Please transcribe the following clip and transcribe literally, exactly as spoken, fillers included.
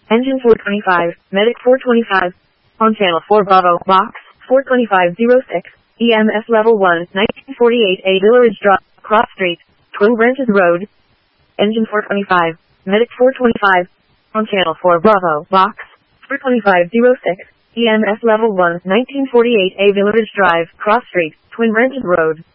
Engine four twenty-five, Medic four twenty-five. On channel four Bravo, box, four twenty-five oh six, E M S level one, nineteen forty-eight A Village Drive, Cross Street, Twin Branches Road. Engine four twenty-five, Medic four twenty-five. On channel four Bravo, box, four twenty-five oh six, E M S level one, nineteen forty-eight A Village Drive, Cross Street, Twin Branches Road.